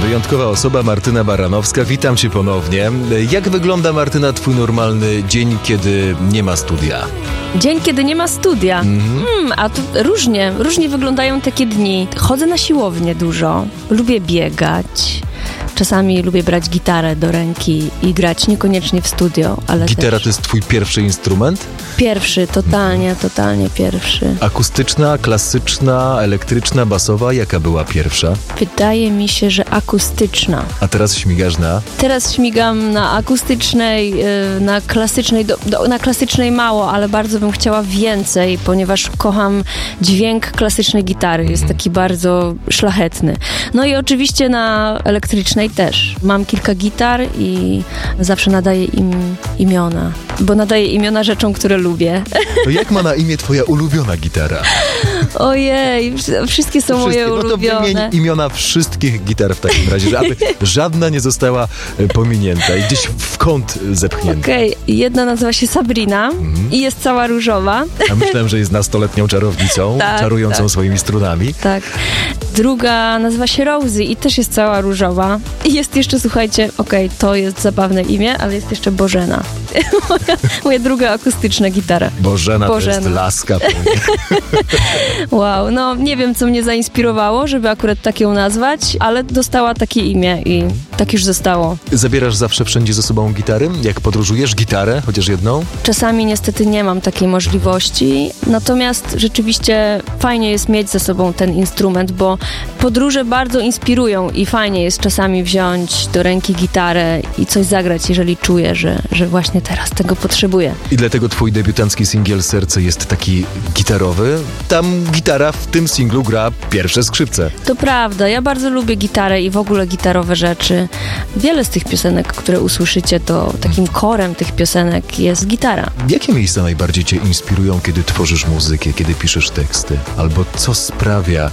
Wyjątkowa osoba Martyna Baranowska. Witam Cię ponownie. Jak wygląda, Martyna, Twój normalny dzień, kiedy nie ma studia? Dzień, kiedy nie ma studia. A to różnie wyglądają takie dni. Chodzę na siłownię dużo, lubię biegać. Czasami lubię brać gitarę do ręki i grać, niekoniecznie w studio, ale Gitara też. to jest Twój pierwszy instrument? Pierwszy, totalnie pierwszy. Akustyczna, klasyczna, elektryczna, basowa? Jaka była pierwsza? Wydaje mi się, że akustyczna. A teraz śmigasz na? Teraz śmigam na akustycznej, na klasycznej, na klasycznej mało, ale bardzo bym chciała więcej, ponieważ kocham dźwięk klasycznej gitary. Jest taki bardzo szlachetny. No i oczywiście na elektrycznej też. Mam kilka gitar i zawsze nadaję im imiona, bo nadaję imiona rzeczom, które lubię. To jak ma na imię Twoja ulubiona gitara? Ojej, wszystkie są moje ulubione. No to wymień imiona wszystkich gitar w takim razie, aby żadna nie została pominięta i gdzieś w kąt zepchnięta. Okej, jedna nazywa się Sabrina i jest cała różowa. A myślałem, że jest nastoletnią czarownicą, czarującą swoimi strunami. Tak. Druga nazywa się Rosie i też jest cała różowa. I jest jeszcze, słuchajcie, to jest zabawne imię, ale jest jeszcze Bożena. moja druga akustyczna gitara. Bożena to jest laska. Wow, no nie wiem, co mnie zainspirowało, żeby akurat tak ją nazwać, ale dostała takie imię i tak już zostało. Zabierasz zawsze wszędzie ze sobą gitary? Jak podróżujesz, gitarę, chociaż jedną? Czasami niestety nie mam takiej możliwości, natomiast rzeczywiście fajnie jest mieć ze sobą ten instrument, bo podróże bardzo inspirują i fajnie jest czasami wziąć do ręki gitarę i coś zagrać, jeżeli czuję, że właśnie teraz tego potrzebuję. I dlatego twój debiutancki singiel Serce jest taki gitarowy. Tam gitara w tym singlu gra pierwsze skrzypce. To prawda, ja bardzo lubię gitarę i w ogóle gitarowe rzeczy. Wiele z tych piosenek, które usłyszycie, to takim korem tych piosenek jest gitara. Jakie miejsca najbardziej cię inspirują, kiedy tworzysz muzykę, kiedy piszesz teksty? Albo co sprawia,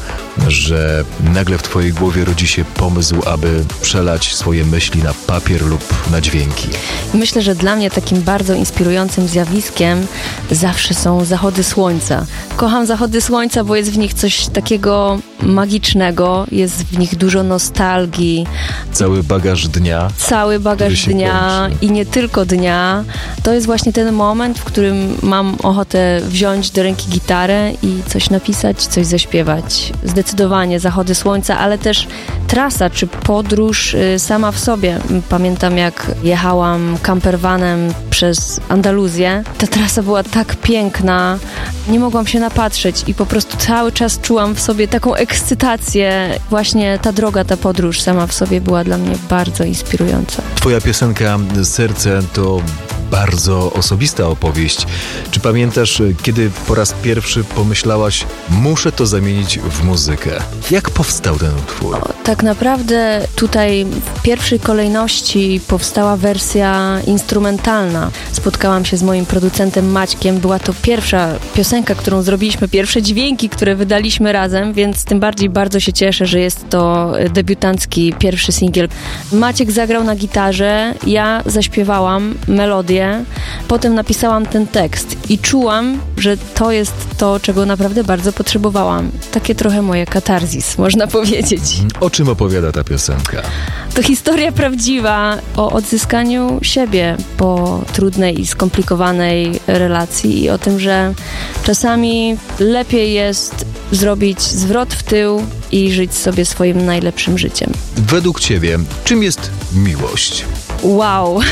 że nagle w twojej głowie rodzi się pomysł, aby przelać swoje myśli na papier lub na dźwięki? Myślę, że dla mnie takim bardzo inspirującym zjawiskiem zawsze są zachody słońca. Kocham zachody słońca, bo jest w nich coś takiego magicznego, jest w nich dużo nostalgii. Cały bagaż dnia. Cały bagaż dnia i nie tylko dnia. To jest właśnie ten moment, w którym mam ochotę wziąć do ręki gitarę i coś napisać, coś zaśpiewać. Zdecydowanie zachody słońca, ale też trasa czy podróż sama w sobie. Pamiętam, jak jechałam campervanem przez Andaluzję. Ta trasa była tak piękna, nie mogłam się napatrzeć i po prostu cały czas czułam w sobie taką ekscytację. Właśnie ta droga, ta podróż sama w sobie była dla mnie bardzo inspirująca. Twoja piosenka Serce to bardzo osobista opowieść. Czy pamiętasz, kiedy po raz pierwszy pomyślałaś, muszę to zamienić w muzykę? Jak powstał ten utwór? Tak naprawdę tutaj w pierwszej kolejności powstała wersja instrumentalna. Spotkałam się z moim producentem Maćkiem. Była to pierwsza piosenka, którą zrobiliśmy, pierwsze dźwięki, które wydaliśmy razem, więc tym bardziej bardzo się cieszę, że jest to debiutancki pierwszy singiel. Maciek zagrał na gitarze, ja zaśpiewałam melodię, potem napisałam ten tekst i czułam, że to jest to, czego naprawdę bardzo potrzebowałam. Takie trochę moje katarzis, można powiedzieć. O czym opowiada ta piosenka? To historia prawdziwa o odzyskaniu siebie po trudnej i skomplikowanej relacji i o tym, że czasami lepiej jest zrobić zwrot w tył i żyć sobie swoim najlepszym życiem. Według ciebie, czym jest miłość? Wow!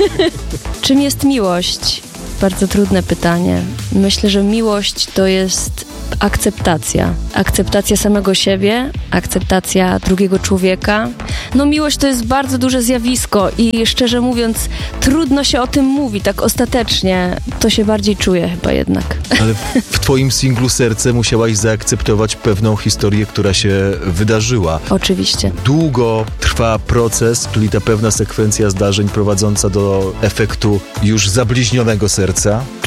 Czym jest miłość? Bardzo trudne pytanie. Myślę, że miłość to jest akceptacja. Akceptacja samego siebie, akceptacja drugiego człowieka. No miłość to jest bardzo duże zjawisko i szczerze mówiąc trudno się o tym mówi tak ostatecznie. To się bardziej czuje chyba jednak. Ale w twoim singlu Serce musiałaś zaakceptować pewną historię, która się wydarzyła. Oczywiście. Długo trwa proces, czyli ta pewna sekwencja zdarzeń prowadząca do efektu już zabliźnionego serca.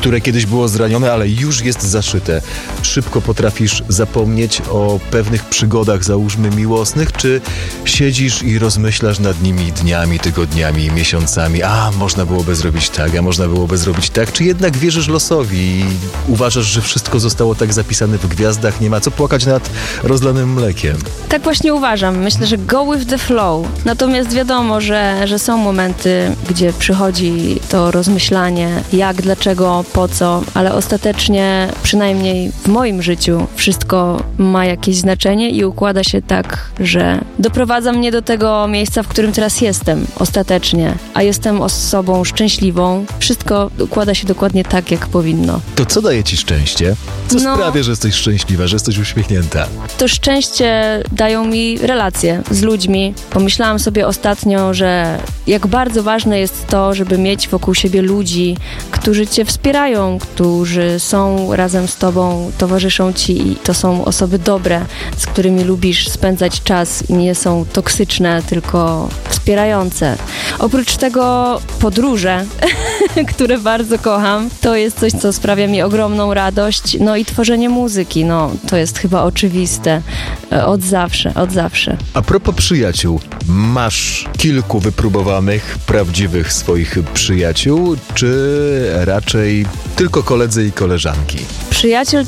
które kiedyś było zranione, ale już jest zaszyte. Szybko potrafisz zapomnieć o pewnych przygodach, załóżmy miłosnych, czy siedzisz i rozmyślasz nad nimi dniami, tygodniami, miesiącami? A, można byłoby zrobić tak, a można byłoby zrobić tak. Czy jednak wierzysz losowi i uważasz, że wszystko zostało tak zapisane w gwiazdach, nie ma co płakać nad rozlanym mlekiem? Tak właśnie uważam. Myślę, że go with the flow. Natomiast wiadomo, że są momenty, gdzie przychodzi to rozmyślanie, jak, dlaczego, po co, ale ostatecznie, przynajmniej w moim życiu, wszystko ma jakieś znaczenie i układa się tak, że doprowadza mnie do tego miejsca, w którym teraz jestem, ostatecznie, a jestem osobą szczęśliwą. Wszystko układa się dokładnie tak, jak powinno. To co daje ci szczęście? Co sprawia, że jesteś szczęśliwa, że jesteś uśmiechnięta? To szczęście dają mi relacje z ludźmi. Pomyślałam sobie ostatnio, że jak bardzo ważne jest to, żeby mieć wokół siebie ludzi, którzy cię wspierają, którzy są razem z tobą, towarzyszą ci i to są osoby dobre, z którymi lubisz spędzać czas i nie są toksyczne, tylko wspierające. Oprócz tego podróże, które bardzo kocham, to jest coś, co sprawia mi ogromną radość. No i tworzenie muzyki, to jest chyba oczywiste. Od zawsze. A propos przyjaciół, masz kilku wypróbowanych, prawdziwych swoich przyjaciół, czy raczej tylko koledzy i koleżanki? Przyjaciel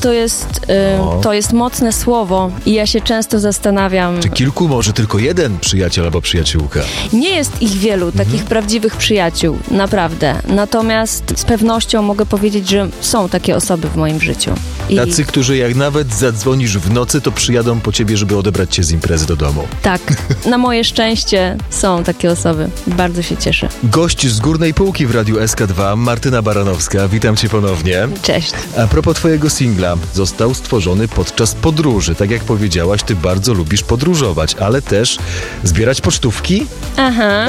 to jest mocne słowo i ja się często zastanawiam. Czy kilku, może tylko jeden przyjaciel albo przyjaciółka? Nie jest ich wielu, takich prawdziwych przyjaciół, naprawdę. Natomiast z pewnością mogę powiedzieć, że są takie osoby w moim życiu. Tacy, którzy jak nawet zadzwonisz w nocy, to przyjadą po ciebie, żeby odebrać cię z imprezy do domu. Tak, na moje szczęście są takie osoby. Bardzo się cieszę. Gość z górnej półki w Radiu SK2, Martyna Baranowska. Witam cię ponownie. Cześć. A propos twojego singla, został stworzony podczas podróży. Tak jak powiedziałaś, ty bardzo lubisz podróżować, ale też zbierać pocztówki? Aha.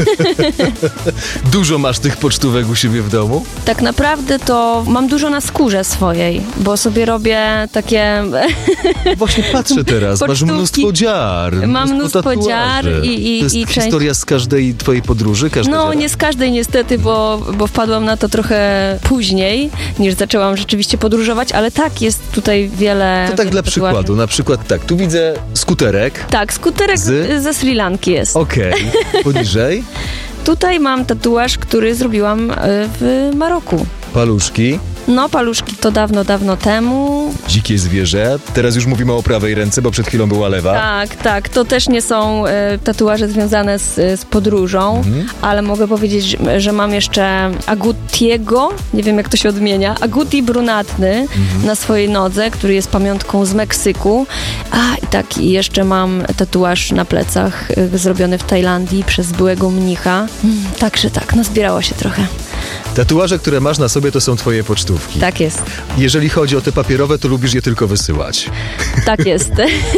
Dużo masz tych pocztówek u siebie w domu? Tak naprawdę to mam dużo na skórze swojej, bo sobie robię takie... Właśnie patrzę teraz, pocztówki. Masz mnóstwo dziar. Mam mnóstwo dziar i to jest historia z każdej twojej podróży? Nie z każdej niestety, bo wpadłam na to trochę później, niż zaczęłam rzeczywiście podróżować, ale tak, jest tutaj wiele... To tak dla przykładu, na przykład tak, tu widzę skuterek. Tak, skuterek ze Sri Lanki jest. Okej. Poniżej? Tutaj mam tatuaż, który zrobiłam w Maroku. Paluszki. Paluszki to dawno temu. Dzikie zwierzę. Teraz już mówimy o prawej ręce, bo przed chwilą była lewa. Tak. To też nie są tatuaże związane z podróżą, ale mogę powiedzieć, że mam jeszcze agutiego, nie wiem jak to się odmienia, aguti brunatny na swojej nodze, który jest pamiątką z Meksyku. I jeszcze mam tatuaż na plecach zrobiony w Tajlandii przez byłego mnicha. Także tak, zbierało się trochę. Tatuaże, które masz na sobie, to są twoje pocztówki. Tak jest. Jeżeli chodzi o te papierowe, to lubisz je tylko wysyłać. Tak jest.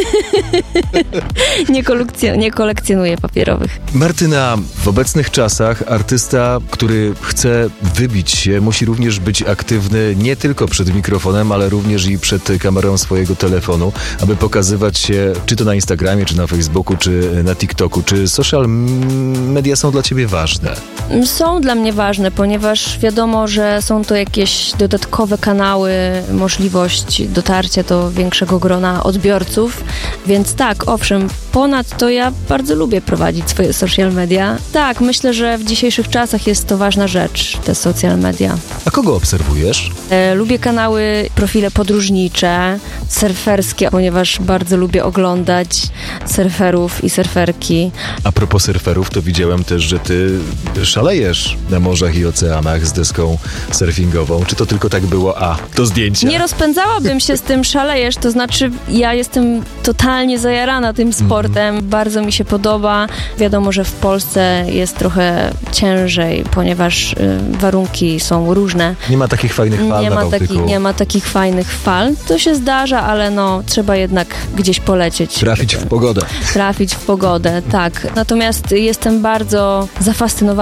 Nie kolekcjonuję papierowych. Martyna, w obecnych czasach artysta, który chce wybić się, musi również być aktywny nie tylko przed mikrofonem, ale również i przed kamerą swojego telefonu, aby pokazywać się czy to na Instagramie, czy na Facebooku, czy na TikToku. Czy social media są dla ciebie ważne? Są dla mnie ważne, ponieważ wiadomo, że są to jakieś dodatkowe kanały, możliwość dotarcia do większego grona odbiorców, więc tak, owszem, ponadto ja bardzo lubię prowadzić swoje social media. Tak, myślę, że w dzisiejszych czasach jest to ważna rzecz, te social media. A kogo obserwujesz? Lubię kanały, profile podróżnicze, surferskie, ponieważ bardzo lubię oglądać surferów i surferki. A propos surferów, to widziałem też, że ty szalejesz na morzach i oceanach z deską surfingową. Czy to tylko tak było? To zdjęcie. Nie rozpędzałabym się z tym szalejesz, to znaczy ja jestem totalnie zajarana tym sportem. Bardzo mi się podoba. Wiadomo, że w Polsce jest trochę ciężej, ponieważ warunki są różne. Nie ma takich fajnych fal na Bałtyku. Nie ma takich fajnych fal. To się zdarza, ale trzeba jednak gdzieś polecieć. Trafić w pogodę. Trafić w pogodę, tak. Natomiast jestem bardzo zafascynowana